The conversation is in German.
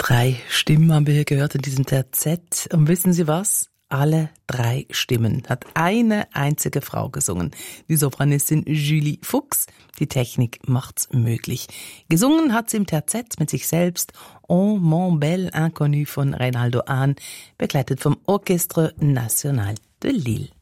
3 Stimmen haben wir hier gehört in diesem Terzett. Und wissen Sie was? Alle 3 Stimmen hat eine einzige Frau gesungen. Die Sopranistin Julie Fuchs. Die Technik macht's möglich. Gesungen hat sie im Terzett mit sich selbst Oh mon bel inconnu von Reynaldo Hahn, begleitet vom Orchestre National de Lille.